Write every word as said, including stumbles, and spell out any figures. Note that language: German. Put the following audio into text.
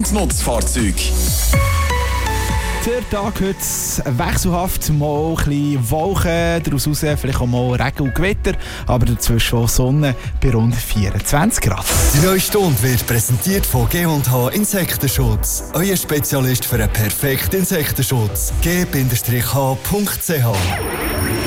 und Nutzfahrzeuge. Der Tag heute wechselhaft, mal ein bisschen Wolken, daraus raus vielleicht auch mal Regen und Gewitter, aber dazwischen auch Sonne bei rund vierundzwanzig Grad. Die neue Stunde wird präsentiert von G und H Insektenschutz. Euer Spezialist für einen perfekten Insektenschutz. G H Punkt C H